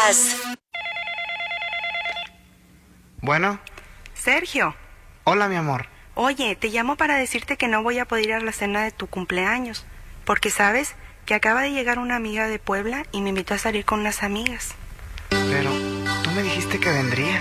Podcast. Bueno. Sergio. Hola, mi amor. Oye, te llamo para decirte que no voy a poder ir a la cena de tu cumpleaños, porque sabes que acaba de llegar una amiga de Puebla y me invitó a salir con unas amigas. Pero tú me dijiste que vendrías.